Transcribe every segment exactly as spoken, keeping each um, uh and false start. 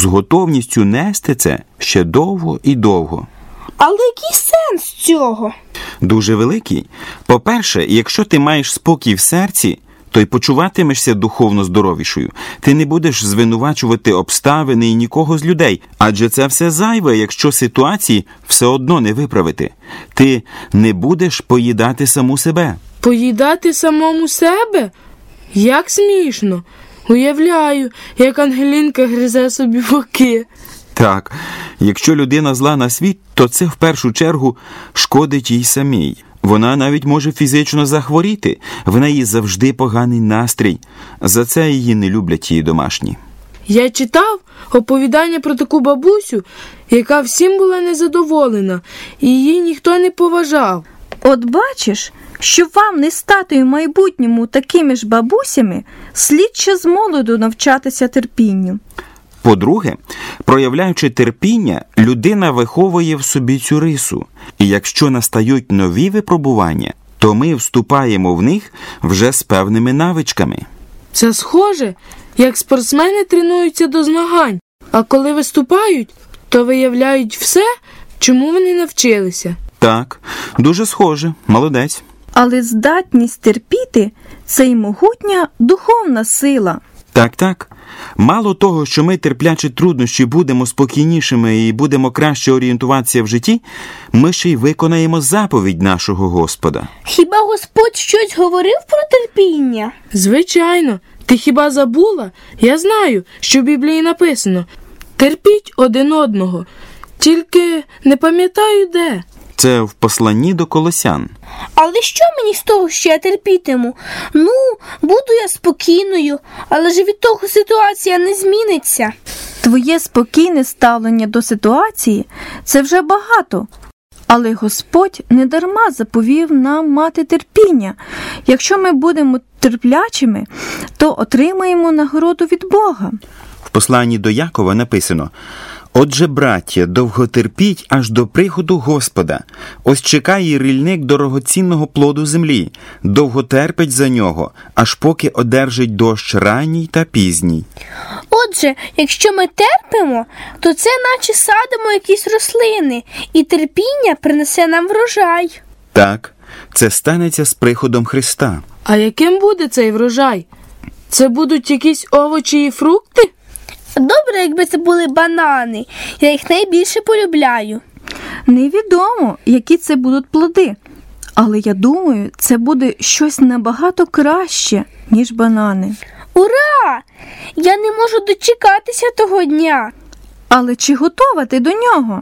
готовністю нести це ще довго і довго. Але який сенс цього? Дуже великий. По-перше, якщо ти маєш спокій в серці, то й почуватимешся духовно здоровішою. Ти не будеш звинувачувати обставини і нікого з людей, адже це все зайве, якщо ситуації все одно не виправити. Ти не будеш поїдати саму себе. Поїдати самому себе? Як смішно. Уявляю, як Ангелінка гризе собі боки. Так, якщо людина зла на світ, то це в першу чергу шкодить їй самій. Вона навіть може фізично захворіти, в неї завжди поганий настрій. За це її не люблять її домашні. Я читав оповідання про таку бабусю, яка всім була незадоволена, і її ніхто не поважав. От бачиш, щоб вам не стати в майбутньому такими ж бабусями, слід ще з молоду навчатися терпінню. По-друге, проявляючи терпіння, людина виховує в собі цю рису. І якщо настають нові випробування, то ми вступаємо в них вже з певними навичками. Це схоже, як спортсмени тренуються до змагань, а коли виступають, то виявляють все, чому вони навчилися. Так, дуже схоже, молодець. Але здатність терпіти – це й могутня духовна сила. Так-так. Мало того, що ми, терплячи труднощі, будемо спокійнішими і будемо краще орієнтуватися в житті, ми ще й виконаємо заповідь нашого Господа. Хіба Господь щось говорив про терпіння? Звичайно. Ти хіба забула? Я знаю, що в Біблії написано: терпіть один одного. Тільки не пам'ятаю де. Це в посланні до Колосян. Але що мені з того, що я терпітиму? Ну, буду я спокійною, але ж від того ситуація не зміниться. Твоє спокійне ставлення до ситуації – це вже багато. Але Господь недарма заповів нам мати терпіння. Якщо ми будемо терплячими, то отримаємо нагороду від Бога. В посланні до Якова написано: «Отже, браття, довго терпіть аж до приходу Господа. Ось чекає рільник дорогоцінного плоду землі, довго терпить за нього, аж поки одержить дощ ранній та пізній». Отже, якщо ми терпимо, то це наче садимо якісь рослини, і терпіння принесе нам врожай. Так, це станеться з приходом Христа. А яким буде цей врожай? Це будуть якісь овочі і фрукти? Добре, якби це були банани. Я їх найбільше полюбляю. Невідомо, які це будуть плоди. Але я думаю, це буде щось набагато краще, ніж банани. Ура! Я не можу дочекатися того дня. Але чи готова ти до нього?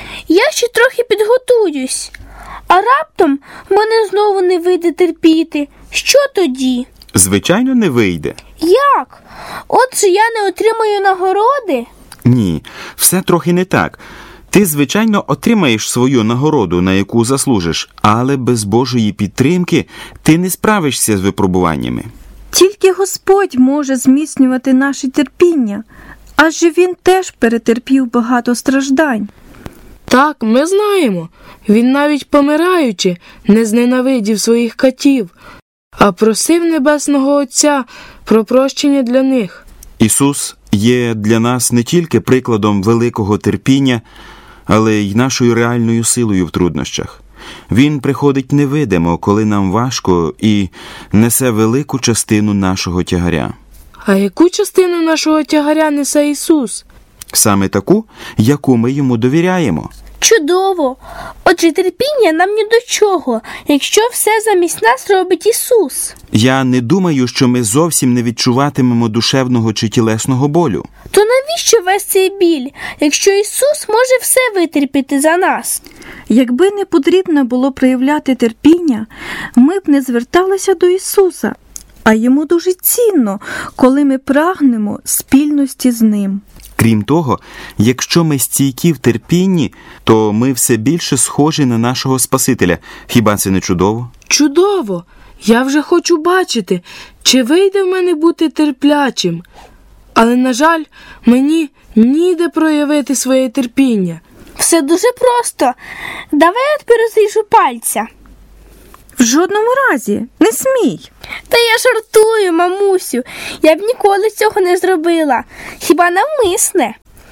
Я ще трохи підготуюсь. А раптом мене знову не вийде терпіти. Що тоді? Звичайно, не вийде. Як? Отже, я не отримаю нагороди? Ні, все трохи не так. Ти, звичайно, отримаєш свою нагороду, на яку заслужиш, але без Божої підтримки ти не справишся з випробуваннями. Тільки Господь може зміцнювати наше терпіння, адже Він теж перетерпів багато страждань. Так, ми знаємо. Він навіть помираючи не зненавидів своїх катів, а просив Небесного Отця про прощення для них. Ісус є для нас не тільки прикладом великого терпіння, але й нашою реальною силою в труднощах. Він приходить невидимо, коли нам важко, і несе велику частину нашого тягаря. А яку частину нашого тягаря несе Ісус? Саме таку, яку ми йому довіряємо. Чудово! Отже, терпіння нам ні до чого, якщо все замість нас робить Ісус. Я не думаю, що ми зовсім не відчуватимемо душевного чи тілесного болю. То навіщо весь цей біль, якщо Ісус може все витерпіти за нас? Якби не потрібно було проявляти терпіння, ми б не зверталися до Ісуса. А Йому дуже цінно, коли ми прагнемо спільності з Ним. Крім того, якщо ми стійкі в терпінні, то ми все більше схожі на нашого Спасителя. Хіба це не чудово? Чудово! Я вже хочу бачити, чи вийде в мене бути терплячим. Але, на жаль, мені ніде проявити своє терпіння. Все дуже просто. Давай я тепер розріжу пальця. В жодному разі, не смій. Та я жартую, мамусю. Я б ніколи цього не зробила. Хіба навмисне?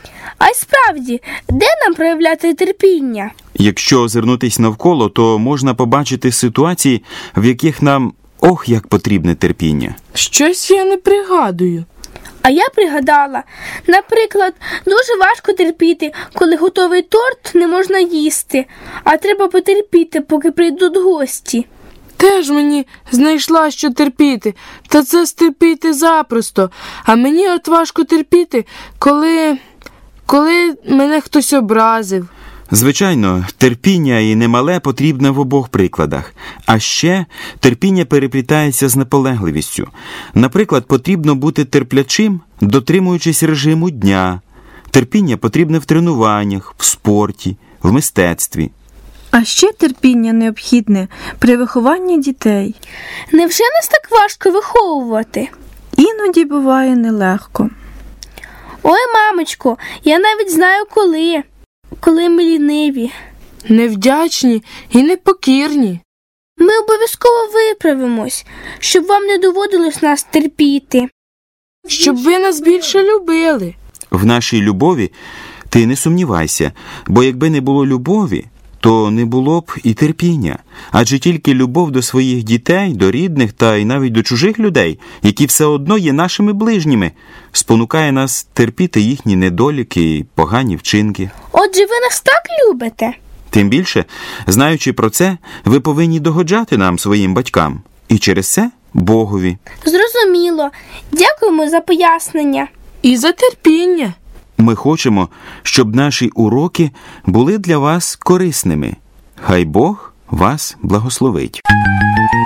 А й справді, де нам проявляти терпіння? Якщо озирнутись навколо, то можна побачити ситуації, в яких нам ох, як потрібне терпіння. Щось я не пригадую. А я пригадала, наприклад, дуже важко терпіти, коли готовий торт не можна їсти, а треба потерпіти, поки прийдуть гості. Теж мені знайшла, що терпіти, та це стерпіти запросто. А мені от важко терпіти, коли... коли мене хтось образив. Звичайно, терпіння і немале потрібне в обох прикладах. А ще терпіння переплітається з наполегливістю. Наприклад, потрібно бути терплячим, дотримуючись режиму дня. Терпіння потрібне в тренуваннях, в спорті, в мистецтві. А ще терпіння необхідне при вихованні дітей. Невже нас так важко виховувати? Іноді буває нелегко. Ой, мамочко, я навіть знаю коли. Коли ми ліниві. Невдячні і непокірні. Ми обов'язково виправимось, щоб вам не доводилось нас терпіти. Щоб ви нас більше любили. В нашій любові ти не сумнівайся, бо якби не було любові, то не було б і терпіння. Адже тільки любов до своїх дітей, до рідних та й навіть до чужих людей, які все одно є нашими ближніми, спонукає нас терпіти їхні недоліки і погані вчинки. Отже, ви нас так любите? Тим більше, знаючи про це, ви повинні догоджати нам, своїм батькам, і через це Богові. Зрозуміло. Дякуємо за пояснення. І за терпіння. Ми хочемо, щоб наші уроки були для вас корисними. Хай Бог вас благословить.